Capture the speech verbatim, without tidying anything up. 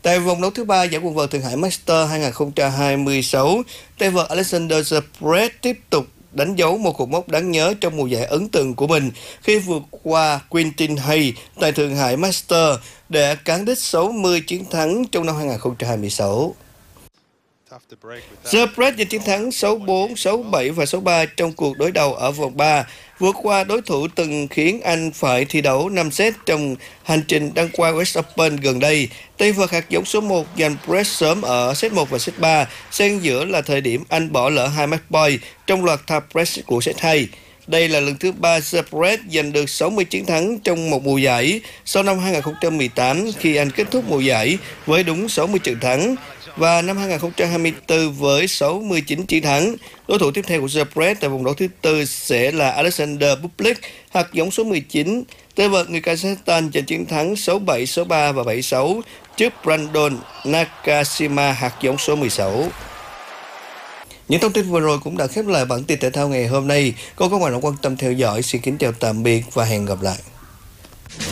Tại vòng đấu thứ ba giải quần vợt Thượng Hải Masters hai không hai sáu, tay vợt Alexander Zverev tiếp tục đánh dấu một cột mốc đáng nhớ trong mùa giải ấn tượng của mình khi vượt qua Quintin Hay tại Thượng Hải Masters để cán đích sáu mươi chiến thắng trong năm hai không hai sáu. Zverev giành chiến thắng sáu bốn, sáu bảy và sáu ba trong cuộc đối đầu ở vòng ba, vượt qua đối thủ từng khiến anh phải thi đấu năm set trong hành trình đăng quang U S Open gần đây. Tay vợt hạt giống số một giành break sớm ở set một và set ba, xen giữa là thời điểm anh bỏ lỡ hai match point trong loạt tie break của set hai. Đây là lần thứ ba Zverev giành được sáu mươi chiến thắng trong một mùa giải sau năm hai không một tám khi anh kết thúc mùa giải với đúng sáu mươi trận thắng, và năm hai không hai tư với sáu mươi chín chiến thắng. Đối thủ tiếp theo của Zverev tại vòng đấu thứ tư sẽ là Alexander Bublik, hạt giống số mười chín. Tay vợt người Kazakhstan giành chiến thắng sáu bảy, sáu ba và bảy sáu trước Brandon Nakashima, hạt giống số mười sáu. Những thông tin vừa rồi cũng đã khép lại bản tin thể thao ngày hôm nay. Cô các bạn đã quan tâm theo dõi. Xin kính chào tạm biệt và hẹn gặp lại.